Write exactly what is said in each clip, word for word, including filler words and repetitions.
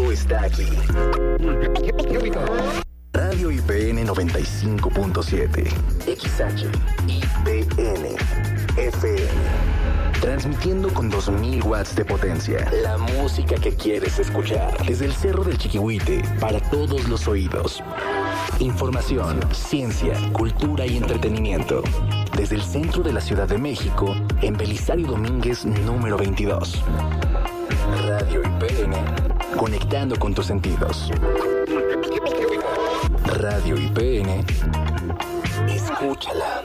momento está aquí. Radio I P N noventa y cinco punto siete, X H I P N F M, transmitiendo con dos mil watts de potencia, la música que quieres escuchar, desde el Cerro del Chiquihuite, para todos los oídos. Información, ciencia, cultura y entretenimiento, desde el centro de la Ciudad de México, en Belisario Domínguez número veintidós. Radio I P N, conectando con tus sentidos. Radio I P N, escúchala.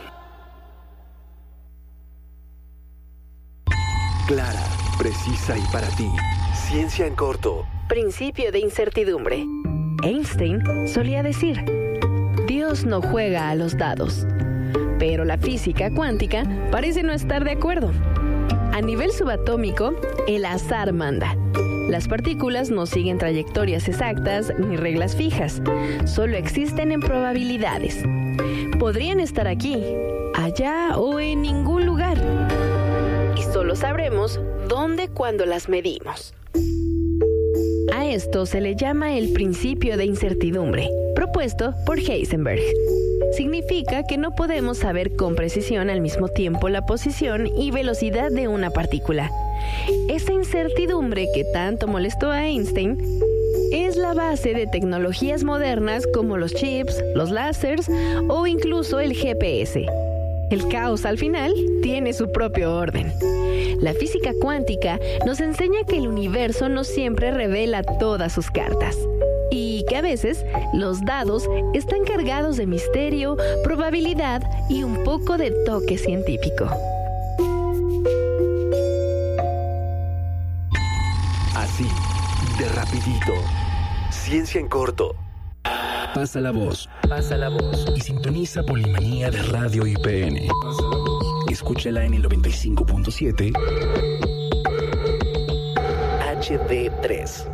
Clara, precisa y para ti. Ciencia en corto. Principio de incertidumbre. Einstein solía decir: Dios no juega a los dados. Pero la física cuántica parece no estar de acuerdo. A nivel subatómico, el azar manda. Las partículas no siguen trayectorias exactas ni reglas fijas, solo existen en probabilidades. Podrían estar aquí, allá o en ningún lugar. Y solo sabremos dónde cuando las medimos. A esto se le llama el principio de incertidumbre, propuesto por Heisenberg. Significa que no podemos saber con precisión al mismo tiempo la posición y velocidad de una partícula. Esa incertidumbre que tanto molestó a Einstein es la base de tecnologías modernas como los chips, los láseres o incluso el G P S. El caos al final tiene su propio orden. La física cuántica nos enseña que el universo no siempre revela todas sus cartas. Y que a veces los dados están cargados de misterio, probabilidad y un poco de toque científico. Así, de rapidito. Ciencia en corto. Pasa la voz. Pasa la voz. Y sintoniza Polimanía de Radio I P N. Escúchala en el noventa y cinco punto siete H D tres.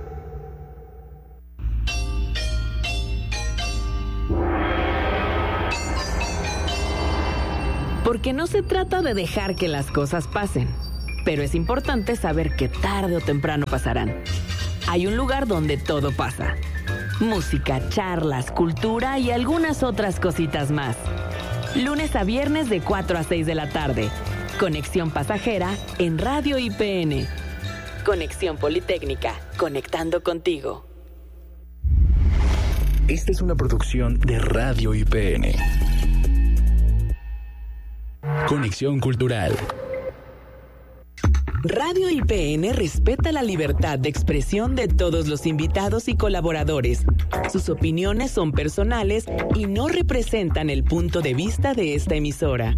Porque no se trata de dejar que las cosas pasen, pero es importante saber que tarde o temprano pasarán. Hay un lugar donde todo pasa. Música, charlas, cultura y algunas otras cositas más. Lunes a viernes de cuatro a seis de la tarde. Conexión pasajera en Radio I P N. Conexión Politécnica, conectando contigo. Esta es una producción de Radio I P N. Conexión cultural. Radio I P N respeta la libertad de expresión de todos los invitados y colaboradores. Sus opiniones son personales y no representan el punto de vista de esta emisora.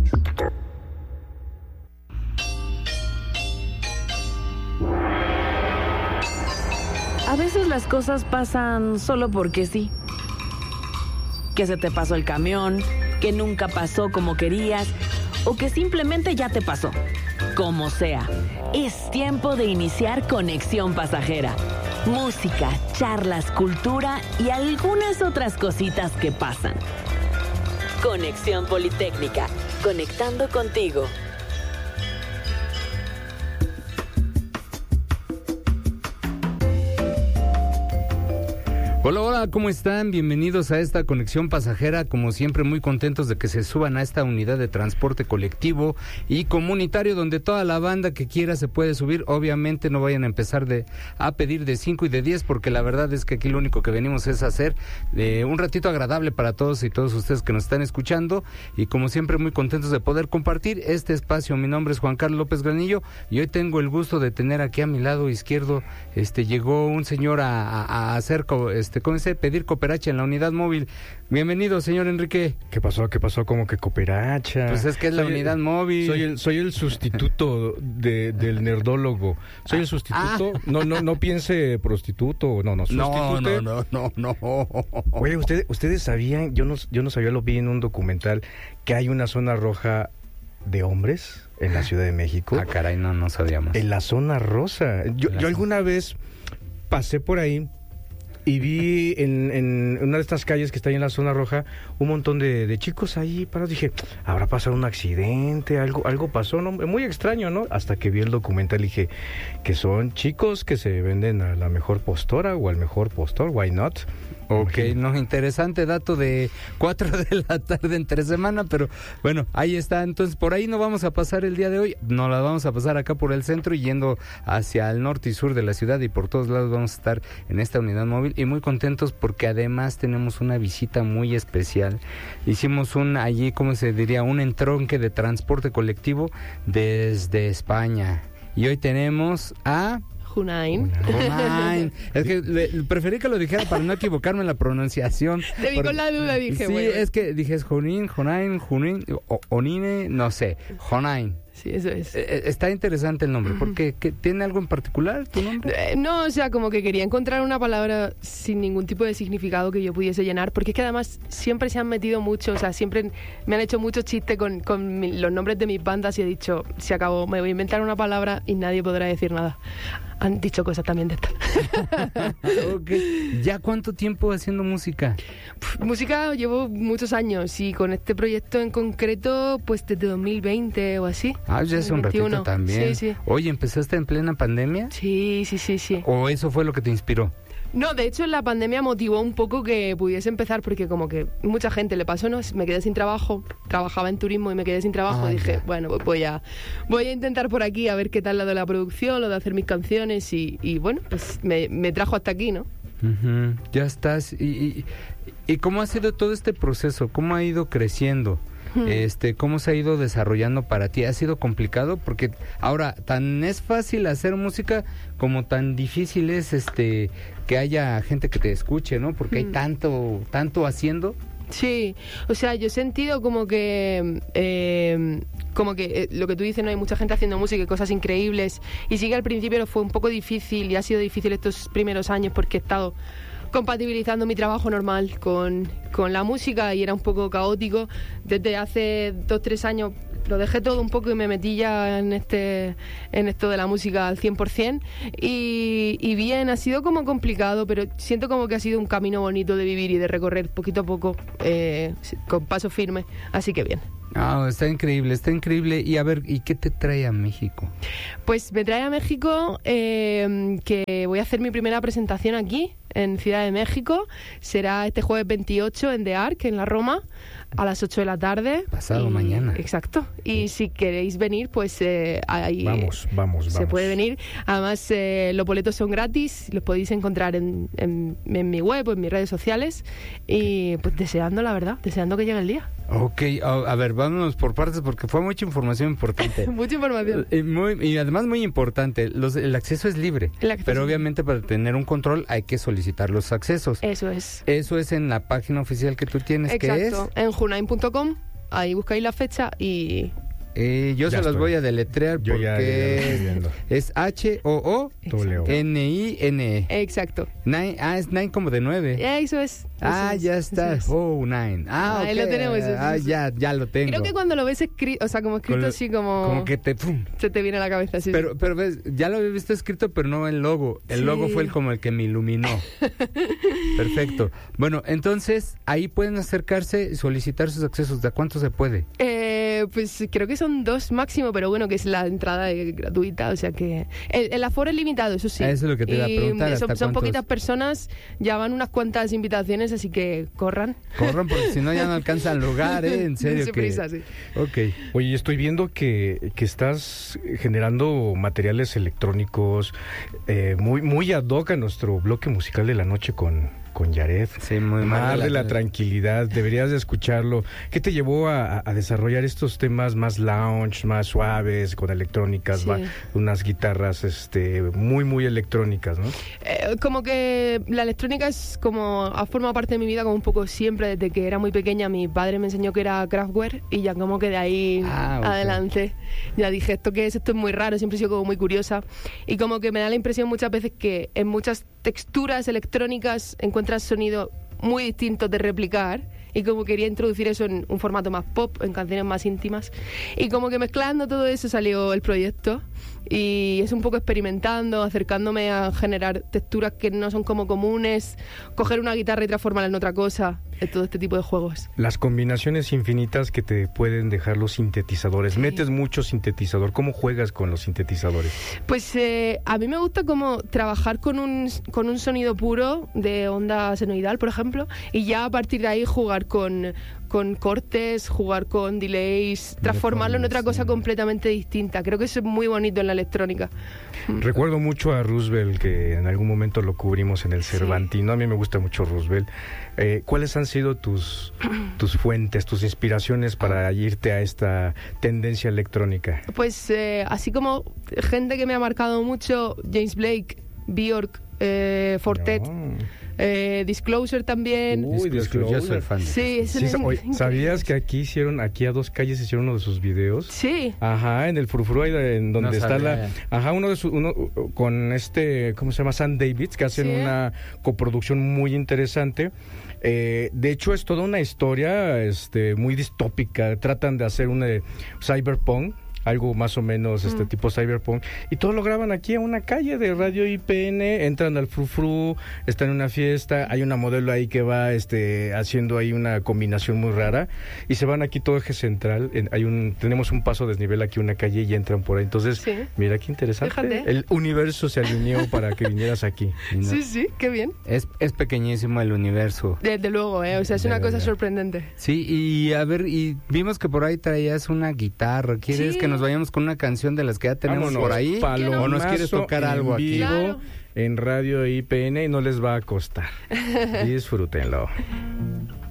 A veces las cosas pasan solo porque sí. Que se te pasó el camión, que nunca pasó como querías, o que simplemente ya te pasó. Como sea, es tiempo de iniciar Conexión Pasajera. Música, charlas, cultura y algunas otras cositas que pasan. Conexión Politécnica, conectando contigo. Hola, hola, ¿cómo están? Bienvenidos a esta conexión pasajera, como siempre muy contentos de que se suban a esta unidad de transporte colectivo y comunitario donde toda la banda que quiera se puede subir. Obviamente no vayan a empezar de a pedir de cinco y de diez, porque la verdad es que aquí lo único que venimos es hacer eh, un ratito agradable para todos y todos ustedes que nos están escuchando, y como siempre muy contentos de poder compartir este espacio. Mi nombre es Juan Carlos López Granillo y hoy tengo el gusto de tener aquí a mi lado izquierdo, este llegó un señor a, a, a hacer este ¿cómo dice? Pedir cooperacha en la unidad móvil. Bienvenido, señor Enrique. ¿Qué pasó? ¿Qué pasó? ¿Cómo que cooperacha? Pues es que es la soy unidad el, móvil. Soy el, soy el sustituto de, del nerdólogo. Soy el sustituto. Ah. No, no, no piense prostituto. No, no, no, no, no, no, no. Oye, ustedes, ustedes sabían, yo no, yo no sabía, lo vi en un documental, que hay una zona roja de hombres en la Ciudad de México. Ah, caray, no, no sabíamos. En la zona rosa. Yo, yo alguna vez pasé por ahí y vi en, en una de estas calles que está ahí en la zona roja un montón de, de chicos ahí parados. Dije, ¿habrá pasado un accidente? Algo algo pasó, ¿no? Muy extraño, ¿no? Hasta que vi el documental y dije que son chicos que se venden a la mejor postora o al mejor postor, why not? Ok, no, interesante dato de cuatro de la tarde entre semana, pero bueno, ahí está. Entonces, por ahí no vamos a pasar el día de hoy, nos la vamos a pasar acá por el centro y yendo hacia el norte y sur de la ciudad, y por todos lados vamos a estar en esta unidad móvil y muy contentos porque además tenemos una visita muy especial. Hicimos un, allí, ¿cómo se diría? Un entronque de transporte colectivo desde España. Y hoy tenemos a... Junain. Junain. Es que le, preferí que lo dijera para no equivocarme en la pronunciación. Te vi Por, con la duda, dije, sí, bueno. Sí, es que dije Junain, Junain, Junain, o, Onine, no sé, Junain. Sí, eso es. Eh, está interesante el nombre, porque ¿qué, ¿tiene algo en particular tu nombre? Eh, no, o sea, como que quería encontrar una palabra sin ningún tipo de significado que yo pudiese llenar, porque es que además siempre se han metido mucho, o sea, siempre me han hecho muchos chistes con, con mi, los nombres de mis bandas y he dicho, se acabó, me voy a inventar una palabra y nadie podrá decir nada. Han dicho cosas también de estas. Okay. ¿Ya cuánto tiempo haciendo música? Pff, música llevo muchos años y con este proyecto en concreto, pues desde dos mil veinte o así. Ah, ya es un ratito también. Sí, sí. Oye, ¿empezaste en plena pandemia? Sí, sí, sí, sí. ¿O eso fue lo que te inspiró? No, de hecho la pandemia motivó un poco que pudiese empezar porque como que mucha gente le pasó, ¿no? Me quedé sin trabajo, trabajaba en turismo y me quedé sin trabajo. Ah, y dije, ya. bueno, pues voy a, voy a intentar por aquí a ver qué tal lo de la producción, lo de hacer mis canciones y, y bueno, pues me, me trajo hasta aquí, ¿no? Uh-huh. Ya estás. ¿Y, y, ¿Y cómo ha sido todo este proceso? ¿Cómo ha ido creciendo? Este, ¿cómo se ha ido desarrollando para ti? ¿Ha sido complicado? Porque ahora tan es fácil hacer música como tan difícil es este que haya gente que te escuche, ¿no? Porque hay tanto tanto haciendo. Sí, o sea, yo he sentido como que eh, como que eh, lo que tú dices, no hay mucha gente haciendo música y cosas increíbles, y sí que al principio fue un poco difícil y ha sido difícil estos primeros años porque he estado compatibilizando mi trabajo normal con, con la música y era un poco caótico. Desde hace dos, tres años lo dejé todo un poco y me metí ya en este en esto de la música al cien por ciento y, y bien, ha sido como complicado, pero siento como que ha sido un camino bonito de vivir y de recorrer poquito a poco, eh, con paso firme, así que bien. Ah, está increíble, está increíble. Y a ver, ¿y qué te trae a México? Pues me trae a México eh, que voy a hacer mi primera presentación aquí, en Ciudad de México. Será este jueves veintiocho en The Arc, en la Roma, a las ocho de la tarde. Pasado y, mañana. Exacto. Y si queréis venir, pues eh, ahí... Vamos, vamos, vamos. Se puede venir. Además, eh, los boletos son gratis, los podéis encontrar en, en, en mi web o en mis redes sociales. Y pues deseando, la verdad, deseando que llegue el día. Ok, a, a ver, vámonos por partes porque fue mucha información importante. Mucha información. Y, muy, y además muy importante, los, el acceso es libre, El acceso pero es obviamente para tener un control hay que solicitar los accesos. Eso es. Eso es en la página oficial que tú tienes, que es... Exacto, en junain punto com, ahí buscáis la fecha y... Eh, yo Ya se los estoy. voy a deletrear Yo porque ya- ya lo estoy viendo. es H O O W. N I N E. Exacto. Nine, ah, es nine como de nueve. Eso es. Ah, eso es, ya eso está. es. Oh, nine. Ah, Ahí ok. lo tenemos, eso, Ah, eso. ya, ya lo tengo. Creo que cuando lo ves escrito, o sea, como escrito Con lo- así como... Como que te... ¡pum! Se te viene a la cabeza así. Pero, pero ves, ya lo había visto escrito, pero no el logo. El Sí. logo fue el como el que me iluminó. Perfecto. Bueno, entonces, ahí pueden acercarse y solicitar sus accesos. ¿De cuánto se puede? Eh, pues creo que son dos máximo, pero bueno, que es la entrada eh, gratuita, o sea que... El, el aforo es limitado, eso sí. Eso es lo que te iba a Y preguntar, Son, ¿hasta son cuántos? poquitas personas, ya van unas cuantas invitaciones, así que corran. Corran, porque si no ya no alcanzan lugar, ¿eh? En serio Dense que... prisa, sí. Ok. Oye, estoy viendo que, que estás generando materiales electrónicos eh, muy, muy ad hoc a nuestro bloque musical de la noche con, con Yared. Sí, muy Mar mal. de la tranquilidad, deberías de escucharlo. ¿Qué te llevó a, a desarrollar estos temas más lounge, más suaves, con electrónicas, Sí. va- unas guitarras este, muy, muy electrónicas, ¿no? Eh, como que la electrónica es como ha formado parte de mi vida como un poco siempre desde que era muy pequeña. Mi padre me enseñó que era Kraftwerk y ya como que de ahí Ah, ok. adelante ya dije, ¿esto qué es? Esto es muy raro. Siempre he sido como muy curiosa y como que me da la impresión muchas veces que en muchas texturas electrónicas encuentras sonidos muy distintos de replicar y como quería introducir eso en un formato más pop, en canciones más íntimas y como que mezclando todo eso salió el proyecto y es un poco experimentando, acercándome a generar texturas que no son como comunes, coger una guitarra y transformarla en otra cosa, en todo este tipo de juegos. Las combinaciones infinitas que te pueden dejar los sintetizadores. Sí. Metes mucho sintetizador. ¿Cómo juegas con los sintetizadores? Pues eh, a mí me gusta como trabajar con un, con un sonido puro de onda senoidal, por ejemplo, y ya a partir de ahí jugar con, con cortes, jugar con delays, transformarlo en otra cosa completamente distinta. Creo que eso es muy bonito en la electrónica. Recuerdo mucho a Roosevelt, que en algún momento lo cubrimos en el Cervantino. Sí. A mí me gusta mucho Roosevelt. Eh, ¿Cuáles han sido tus, tus fuentes, tus inspiraciones para irte a esta tendencia electrónica? Pues eh, así como gente que me ha marcado mucho, James Blake, Björk, eh, Fortet, no. eh, Disclosure también. Uy, Disclosure, yo soy fan. Sí, es sí, oye, ¿sabías que aquí hicieron, aquí a dos calles hicieron uno de sus videos? Sí. Ajá, en el Frufru, en donde no está sabía. la, ajá, uno de sus, uno con este, ¿cómo se llama? Sam Davids, que hacen sí. una coproducción muy interesante. Eh, de hecho, es toda una historia, este, muy distópica. Tratan de hacer un eh, cyberpunk, algo más o menos este mm. tipo cyberpunk, y todo lo graban aquí en una calle de Radio I P N, entran al frufru, están en una fiesta, hay una modelo ahí que va este haciendo ahí una combinación muy rara, y se van aquí todo eje central, en, hay un tenemos un paso desnivel aquí una calle y entran por ahí, entonces sí. mira qué interesante. Fíjate. El universo se alineó para que vinieras aquí. ¿No? Sí, sí, qué bien. Es, es pequeñísimo el universo. Desde luego, eh, o sea, es de una verdad. cosa sorprendente. Sí, y a ver, y vimos que por ahí traías una guitarra, ¿quieres sí. que nos vayamos con una canción de las que ya tenemos Vámonos, por ahí? ¿O nos quieres tocar algo aquí? Claro. En Radio I P N y no les va a costar. Disfrútenlo.